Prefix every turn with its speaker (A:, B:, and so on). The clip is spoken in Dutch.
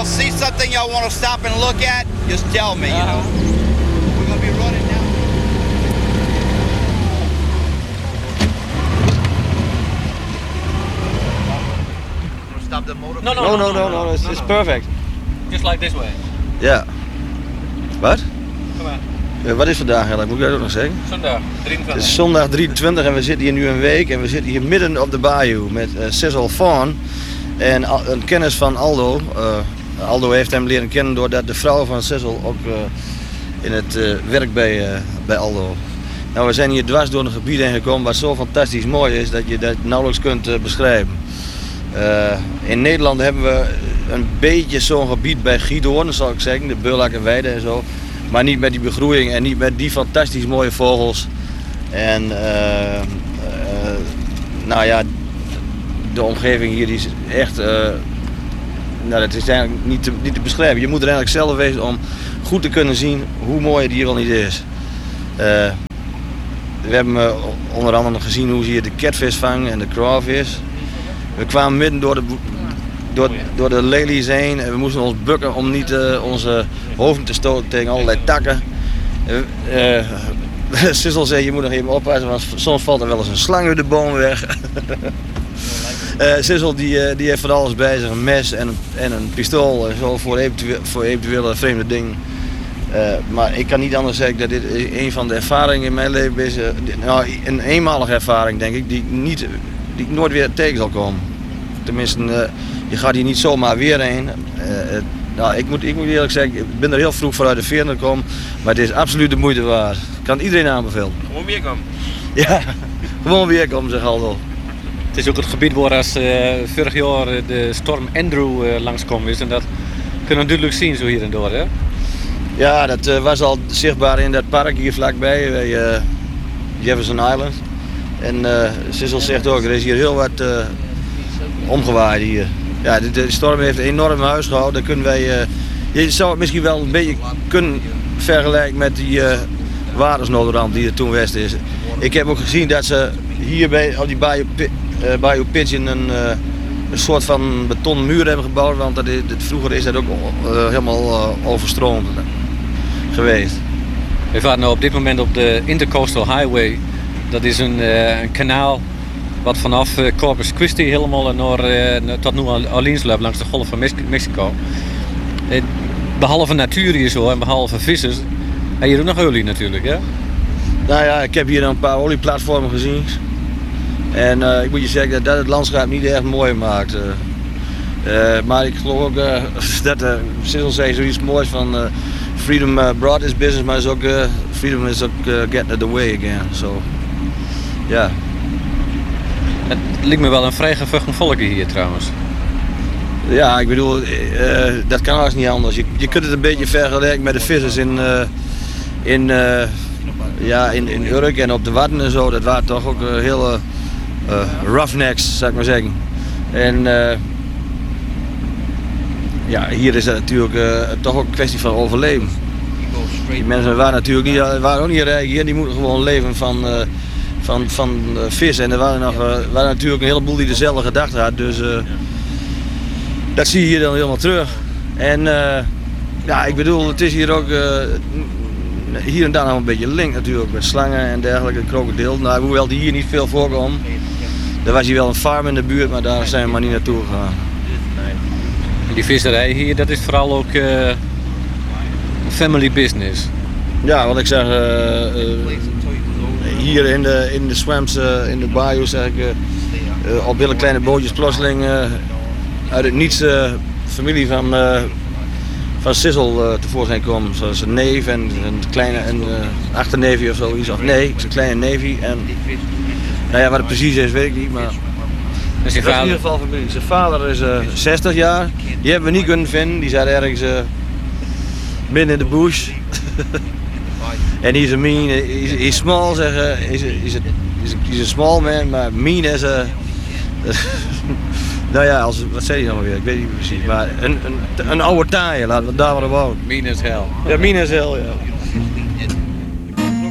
A: y'all see something y'all want to stop and look at, just tell me, you know. We're going to be running now. Stop the motor?
B: No, it's perfect.
C: Just like this way.
B: Ja. Wat?
C: Kom maar.
B: Wat is vandaag eigenlijk? Moet ik dat ook nog zeggen?
C: Zondag 23.
B: Het is zondag 23 en we zitten hier nu een week en we zitten hier midden op de bayou met Cecil Fawn en een kennis van Aldo. Aldo heeft hem leren kennen doordat de vrouw van Cecil ook in het werk bij Aldo. Nou, we zijn hier dwars door een gebied heen gekomen wat zo fantastisch mooi is dat je dat nauwelijks kunt beschrijven. In Nederland hebben we een beetje zo'n gebied bij Giethoorn, zou ik zeggen, de Beulakenweide en zo. Maar niet met die begroeiing en niet met die fantastisch mooie vogels. En nou ja, de omgeving hier die is echt, nou, dat is eigenlijk niet te beschrijven. Je moet er eigenlijk zelf wezen om goed te kunnen zien hoe mooi het hier wel niet is. We hebben onder andere gezien hoe ze hier de catvis vangen en de crawvis. We kwamen midden door de lelies heen en we moesten ons bukken om niet onze hoofden te stoten tegen allerlei takken. Cecil zei, je moet nog even oppassen, want soms valt er wel eens een slang uit de boom weg. Cecil die heeft van alles bij zich, een mes en een pistool en zo voor eventuele vreemde dingen. Maar ik kan niet anders zeggen dat dit een van de ervaringen in mijn leven is. Nou, een eenmalige ervaring denk ik, die ik nooit weer tegen zal komen. Tenminste, je gaat hier niet zomaar weer heen. Nou, ik moet eerlijk zeggen, ik ben er heel vroeg vanuit de veer gekomen, maar het is absoluut de moeite waard. Ik kan het iedereen aanbevelen.
C: Gewoon weer komen.
B: Ja, gewoon weer komen, zegt Aldo.
C: Het is ook het gebied waar als vorig jaar de storm Andrew langskwam is en dat kunnen we duidelijk zien zo hier en door, hè?
B: Ja, dat was al zichtbaar in dat park hier vlakbij, bij Jefferson Island. En Cecil zegt ook, er is hier heel wat omgewaaid hier. Ja, de storm heeft enorm huis gehouden. Dan kunnen wij, je zou het misschien wel een beetje kunnen vergelijken met die watersnoodramp die er toen geweest is. Ik heb ook gezien dat ze hier op die Bayou Pigeon een soort van betonnen muur hebben gebouwd, want vroeger is dat ook helemaal overstroomd geweest.
C: We varen nu op dit moment op de Intercoastal Highway. Dat is een kanaal wat vanaf Corpus Christi helemaal tot New Orleans loopt langs de golf van Mexico. Behalve natuur hier zo en behalve vissers, heb je ook nog olie natuurlijk, hè?
B: Nou ja, ik heb hier een paar olieplatformen gezien. En ik moet je zeggen dat het landschap niet echt mooi maakt. Maar ik geloof ook dat Cecil zei zoiets moois van freedom brought this business, maar is ook, freedom is ook getting the way again. So, yeah.
C: Het lijkt me wel een vrij gevochten volkje hier trouwens.
B: Ja, ik bedoel, dat kan haast niet anders. Je kunt het een beetje vergelijken met de vissers in Urk en op de Wadden en zo. Dat waren toch ook hele roughnecks, zou ik maar zeggen. En ja, hier is het natuurlijk toch ook een kwestie van overleven. Die mensen waren ook niet rijk hier, die moeten gewoon leven van vis. En er waren natuurlijk een heleboel die dezelfde gedachten hadden. Dus dat zie je hier dan helemaal terug. En ja, ik bedoel, het is hier ook hier en daar nog een beetje link natuurlijk. Met slangen en dergelijke, krokodil. Nou, hoewel die hier niet veel voorkomen. Er was hier wel een farm in de buurt, maar daar zijn we maar niet naartoe gegaan.
C: En die visserij hier, dat is vooral ook family business.
B: Ja, wat ik zeg, hier in de swamps, in de bayou zeg ik, op hele kleine bootjes plotseling uit het niets familie van Cecil tevoorschijn komen. Zoals een neef en een kleine achterneefje of zoiets. Of nee, zijn kleine neefje. En nou ja, wat het precies is, weet ik niet, maar
C: Dus
B: dat is in ieder geval familie. Zijn vader is 60 jaar, die hebben we niet kunnen vinden. Die zat ergens binnen in de bush. En hij is mean, he's small, zeggen, he's a small man, maar mean is nou ja, wat zei hij nou weer? Ik weet niet precies, maar een oude taaie, laten we daar maar op houden.
C: Mean as hell.
B: Ja, mean as hell, ja.